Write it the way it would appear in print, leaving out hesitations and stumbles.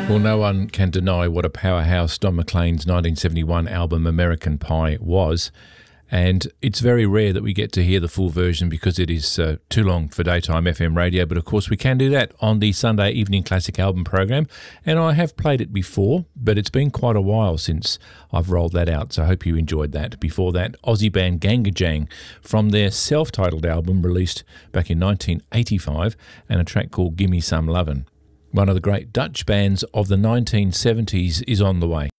Well, no one can deny what a powerhouse Don McLean's 1971 album American Pie was, and it's very rare that we get to hear the full version because it is too long for daytime FM radio, but of course we can do that on the Sunday Evening Classic Album program, and I have played it before, but it's been quite a while since I've rolled that out, so I hope you enjoyed that. Before that, Aussie band Gangajang from their self-titled album released back in 1985, and a track called Gimme Some Lovin'. One of the great Dutch bands of the 1970s is on the way.